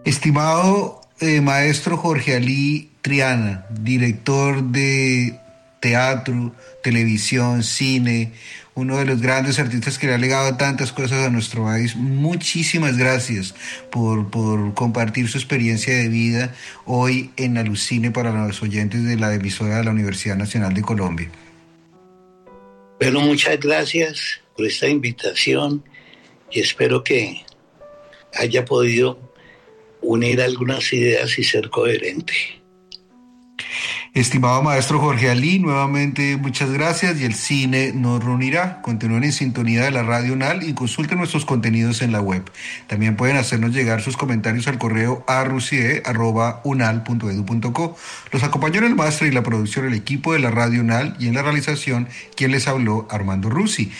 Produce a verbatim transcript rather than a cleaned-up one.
Estimado eh, maestro Jorge Alí Triana, director de teatro, televisión, cine, uno de los grandes artistas que le ha legado tantas cosas a nuestro país, muchísimas gracias por, por compartir su experiencia de vida hoy en Alucine para los oyentes de la emisora de la Universidad Nacional de Colombia. Bueno, muchas gracias por esta invitación y espero que haya podido unir algunas ideas y ser coherente. Estimado maestro Jorge Alí, nuevamente muchas gracias y el cine nos reunirá. Continúen en sintonía de la Radio UNAL y consulten nuestros contenidos en la web. También pueden hacernos llegar sus comentarios al correo arrucie arroba unal punto edu punto co. Los acompañó en el máster y la producción el equipo de la Radio UNAL y en la realización quien les habló, Armando Rusi.